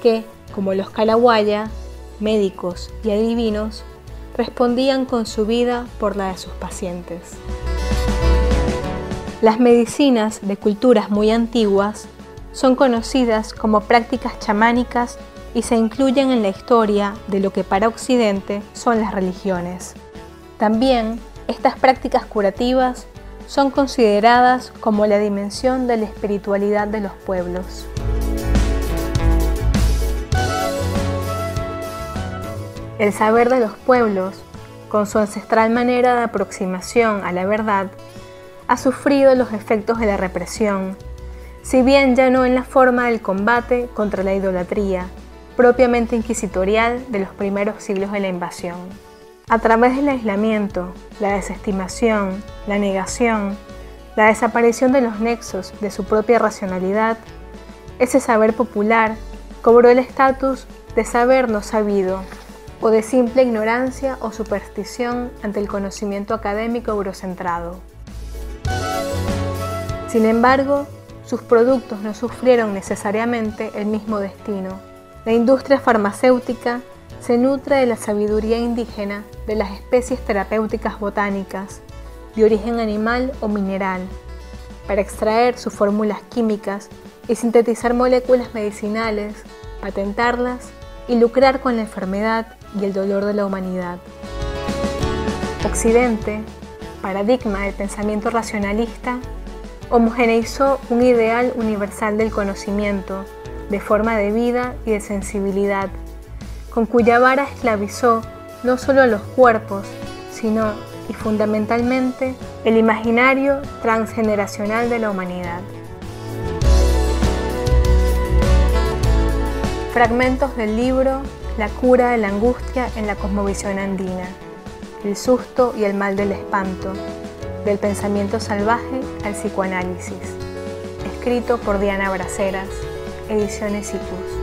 que, como los Kalahuaya, médicos y adivinos, respondían con su vida por la de sus pacientes. Las medicinas de culturas muy antiguas son conocidas como prácticas chamánicas y se incluyen en la historia de lo que para Occidente son las religiones. También, estas prácticas curativas son consideradas como la dimensión de la espiritualidad de los pueblos. El saber de los pueblos, con su ancestral manera de aproximación a la verdad, ha sufrido los efectos de la represión, si bien ya no en la forma del combate contra la idolatría, propiamente inquisitorial de los primeros siglos de la invasión. A través del aislamiento, la desestimación, la negación, la desaparición de los nexos de su propia racionalidad, ese saber popular cobró el estatus de saber no sabido, o de simple ignorancia o superstición ante el conocimiento académico eurocentrado. Sin embargo, sus productos no sufrieron necesariamente el mismo destino. La industria farmacéutica se nutre de la sabiduría indígena de las especies terapéuticas botánicas, de origen animal o mineral, para extraer sus fórmulas químicas y sintetizar moléculas medicinales, patentarlas y lucrar con la enfermedad y el dolor de la humanidad. Occidente, paradigma del pensamiento racionalista, homogeneizó un ideal universal del conocimiento, de forma de vida y de sensibilidad, con cuya vara esclavizó no solo a los cuerpos, sino, y fundamentalmente, el imaginario transgeneracional de la humanidad. Fragmentos del libro La cura de la angustia en la cosmovisión andina, el susto y el mal del espanto, del pensamiento salvaje al psicoanálisis, escrito por Diana Braceras, Ediciones Icus.